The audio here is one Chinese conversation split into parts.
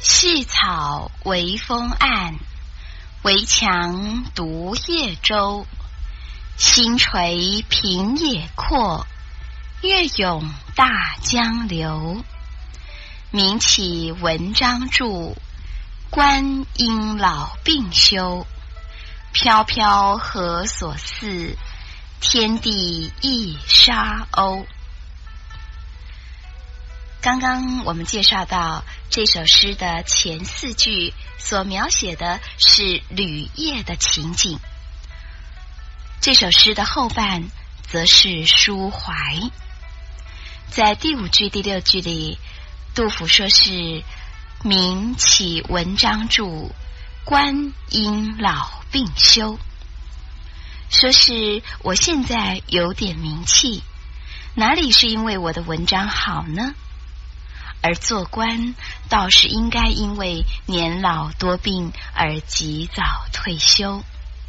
细草微风岸，围墙独夜舟。星垂平野阔，月涌大江流。名启文章著，观音老病休。飘飘何所似，天地一沙鸥。刚刚我们介绍到这首诗的前4句所描写的是旅夜的情景，这首诗的后半则是抒怀。在第5句、第6句里，杜甫说是名启文章著，观音老病休，说是我现在有点名气，哪里是因为我的文章好呢？而做官倒是应该因为年老多病而及早退休。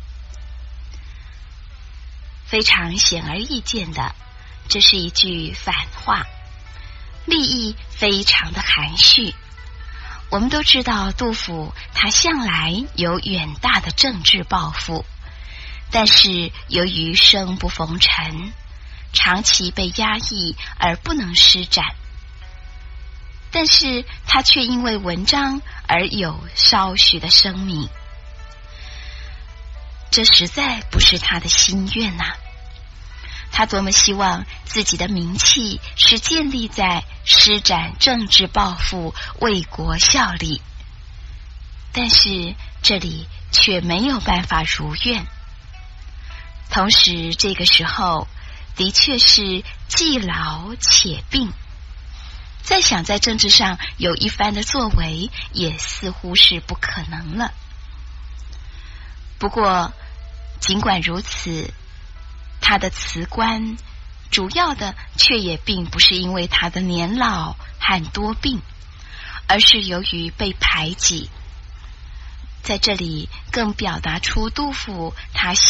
非常显而易见的，这是一句反话，立意非常的含蓄。我们都知道杜甫他向来有远大的政治抱负，但是由于生不逢辰，长期被压抑而不能施展，但是他却因为文章而有稍许的声名，这实在不是他的心愿啊。他多么希望自己的名气是建立在施展政治抱负、为国效力，但是这里却没有办法如愿。同时这个时候的确是既老且病，再想在政治上有一番的作为，也似乎是不可能了。不过尽管如此，他的辞官主要的却也并不是因为他的年老和多病，而是由于被排挤。在这里更表达出杜甫他